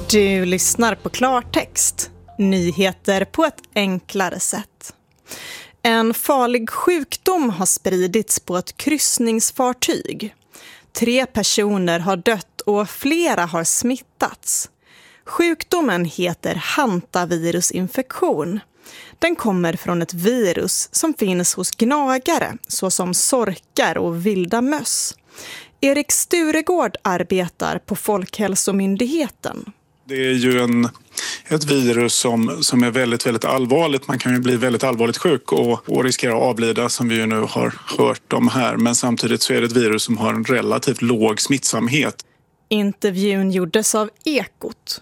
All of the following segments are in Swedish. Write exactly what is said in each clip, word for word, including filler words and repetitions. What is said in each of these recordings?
Du lyssnar på Klartext. Nyheter på ett enklare sätt. En farlig sjukdom har spridits på ett kryssningsfartyg. Tre personer har dött och flera har smittats. Sjukdomen heter hantavirusinfektion. Den kommer från ett virus som finns hos gnagare såsom sorkar och vilda möss. Erik Sturegård arbetar på Folkhälsomyndigheten. Det är ju en, ett virus som, som är väldigt, väldigt allvarligt. Man kan ju bli väldigt allvarligt sjuk och, och riskera att avlida, som vi ju nu har hört om här. Men samtidigt så är det ett virus som har en relativt låg smittsamhet. Intervjun gjordes av Ekot.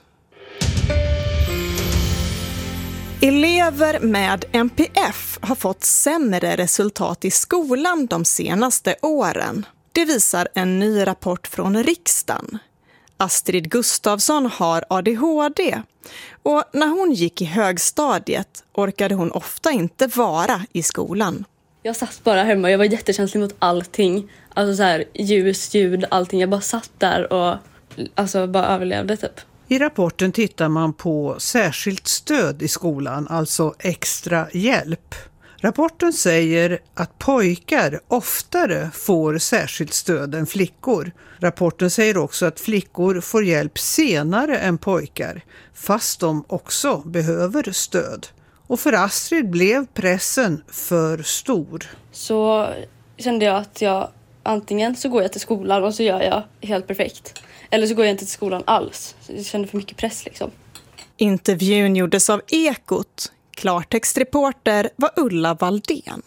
Elever med N P F har fått sämre resultat i skolan de senaste åren. Det visar en ny rapport från riksdagen. Astrid Gustafsson har A D H D och när hon gick i högstadiet orkade hon ofta inte vara i skolan. Jag satt bara hemma, jag var jättekänslig mot allting. Alltså så här, ljus, ljud, allting. Jag bara satt där och alltså bara överlevde typ. I rapporten tittar man på särskilt stöd i skolan, alltså extra hjälp. Rapporten säger att pojkar oftare får särskilt stöd än flickor. Rapporten säger också att flickor får hjälp senare än pojkar, fast de också behöver stöd. Och för Astrid blev pressen för stor. Så kände jag att jag antingen så går jag till skolan och så gör jag helt perfekt. Eller så går jag inte till skolan alls. Jag kände för mycket press liksom. Intervjun gjordes av Ekot. Klartextreporter var Ulla Valdén.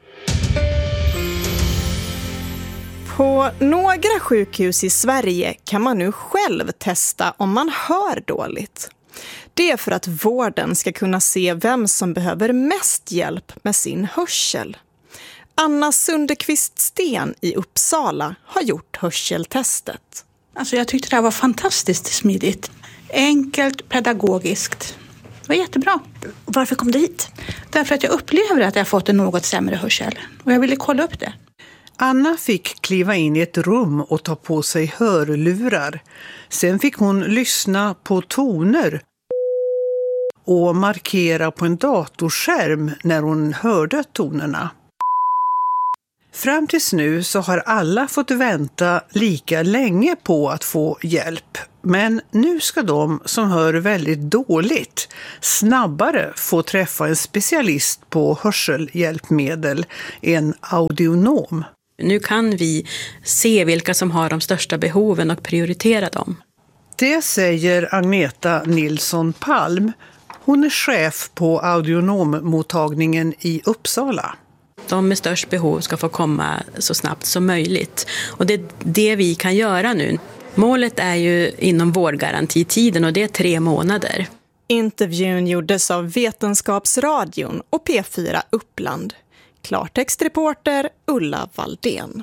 På några sjukhus i Sverige kan man nu själv testa om man hör dåligt. Det är för att vården ska kunna se vem som behöver mest hjälp med sin hörsel. Anna Sunderqvist Sten i Uppsala har gjort hörseltestet. Alltså jag tyckte det här var fantastiskt smidigt. Enkelt, pedagogiskt. Det var jättebra. Varför kom du hit? Därför att jag upplever att jag har fått en något sämre hörsel. Och jag ville kolla upp det. Anna fick kliva in i ett rum och ta på sig hörlurar. Sen fick hon lyssna på toner och markera på en datorskärm när hon hörde tonerna. Fram tills nu så har alla fått vänta lika länge på att få hjälp. Men nu ska de som hör väldigt dåligt snabbare få träffa en specialist på hörselhjälpmedel, en audionom. Nu kan vi se vilka som har de största behoven och prioritera dem. Det säger Agneta Nilsson Palm. Hon är chef på audionommottagningen i Uppsala. De med störst behov ska få komma så snabbt som möjligt. Och det är det vi kan göra nu. Målet är ju inom vårdgarantitiden och det är tre månader. Intervjun gjordes av Vetenskapsradion och P fyra Uppland. Klartextreporter Ulla Valdén.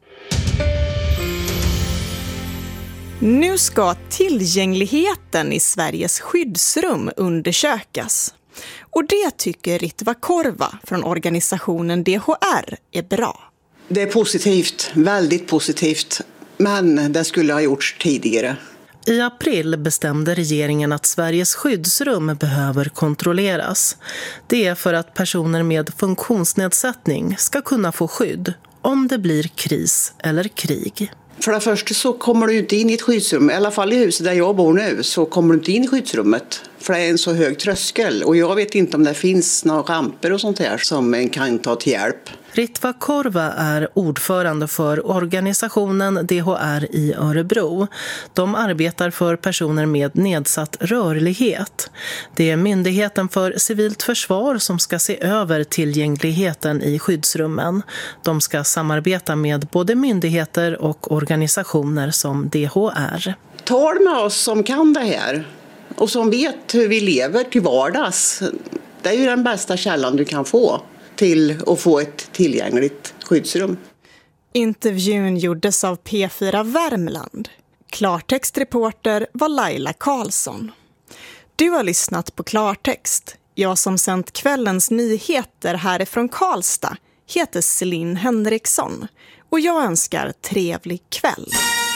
Nu ska tillgängligheten i Sveriges skyddsrum undersökas. Och det tycker Ritva Korva från organisationen D H R är bra. Det är positivt, väldigt positivt. Men det skulle ha gjorts tidigare. I april bestämde regeringen att Sveriges skyddsrum behöver kontrolleras. Det är för att personer med funktionsnedsättning ska kunna få skydd om det blir kris eller krig. För det första så kommer du inte in i ett skyddsrum, i alla fall i huset där jag bor nu, så kommer du inte in i skyddsrummet. För det är en så hög tröskel och jag vet inte om det finns några ramper och sånt här som en kan ta till hjälp. Ritva Korva är ordförande för organisationen D H R i Örebro. De arbetar för personer med nedsatt rörlighet. Det är Myndigheten för civilt försvar som ska se över tillgängligheten i skyddsrummen. De ska samarbeta med både myndigheter och organisationer som D H R. Tal med oss som kan det här och som vet hur vi lever till vardags. Det är ju den bästa källan du kan få till att få ett tillgängligt skyddsrum. Intervjun gjordes av P fyra Värmland. Klartextreporter var Laila Karlsson. Du har lyssnat på Klartext. Jag som sänt kvällens nyheter härifrån Karlstad heter Celine Henriksson och jag önskar trevlig kväll.